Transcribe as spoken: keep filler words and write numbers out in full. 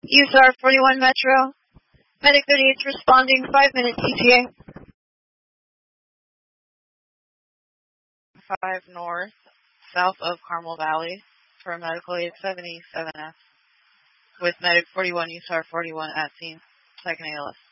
U S A R forty-one Metro. Medic thirty-eight responding, five minutes E T A. five North, south of Carmel Valley, for medical aid seventy-seven F, with medic forty-one, U S A R forty-one at scene, second A L S.